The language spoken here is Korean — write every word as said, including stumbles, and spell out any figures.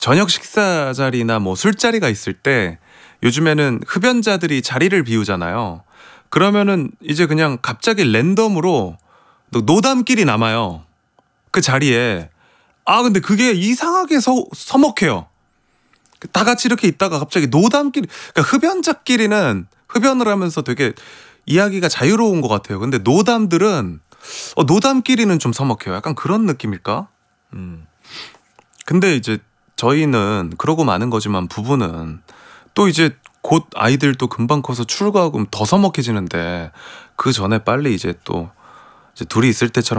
저녁 식사 자리나 뭐 술자리가 있을 때 요즘에는 흡연자들이 자리를 비우잖아요. 그러면은 이제 그냥 갑자기 랜덤으로 노- 노담끼리 남아요. 그 자리에. 아, 근데 그게 이상하게 서, 서먹해요. 다 같이 이렇게 있다가 갑자기 노담끼리, 그러니까 흡연자끼리는 흡연을 하면서 되게 이야기가 자유로운 것 같아요. 근데 노담들은, 어, 노담끼리는 좀 서먹해요. 약간 그런 느낌일까? 음. 근데 이제 저희는 그러고 마는 거지만 부부는 또 이제 곧 아이들도 금방 커서 출가하고 더 서먹해지는데 그 전에 빨리 이제 또 이제 둘이 있을 때처럼